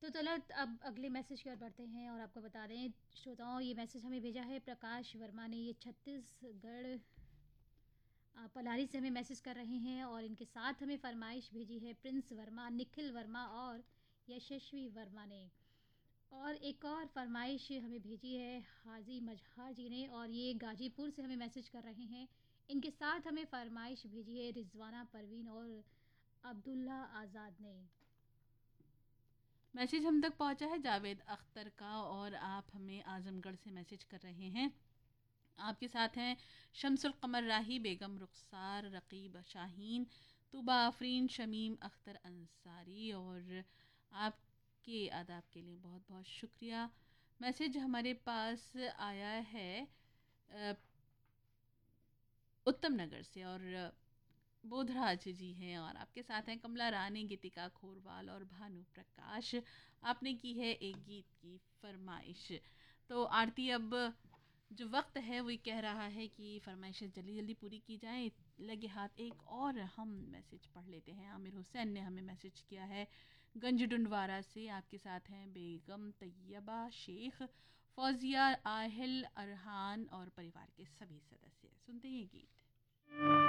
तो चलो अब अगले मैसेज की ओर बढ़ते हैं और आपको बता दें श्रोताओं, ये मैसेज हमें भेजा है प्रकाश वर्मा ने। ये छत्तीसगढ़ पलारी से हमें मैसेज कर रहे हैं और इनके साथ हमें फरमाइश भेजी है प्रिंस वर्मा, निखिल वर्मा और यशस्वी वर्मा ने। और एक और फरमाइश हमें भेजी है हाजी मजहार जी ने और ये गाजीपुर से हमें मैसेज कर रहे हैं। इनके साथ हमें फरमाइश भेजी है रिजवाना परवीन और अब्दुल्ला आज़ाद ने। मैसेज हम तक पहुंचा है जावेद अख्तर का और आप हमें आजमगढ़ से मैसेज कर रहे हैं। आपके साथ हैं शम्सुल कमर राही, बेगम रुखसार, रकीब शाहीन, तुबा आफरीन, शमीम अख्तर अंसारी और आपके आदाब के लिए बहुत बहुत शुक्रिया। मैसेज हमारे पास आया है उत्तम नगर से और बोधराज जी हैं और आपके साथ हैं कमला रानी, गीतिका खोरवाल और भानु प्रकाश। आपने की है एक गीत की फरमाइश। तो आरती अब जो वक्त है वो कह रहा है कि फरमाइशें जल्दी जल्दी पूरी की जाए। लगे हाथ एक और हम मैसेज पढ़ लेते हैं। आमिर हुसैन ने हमें मैसेज किया है गंज डुंडवारा से। आपके साथ हैं बेगम तैयबा शेख, फौजिया, आहिल, अरहान और परिवार के सभी सदस्य। सुनते हैं गीत।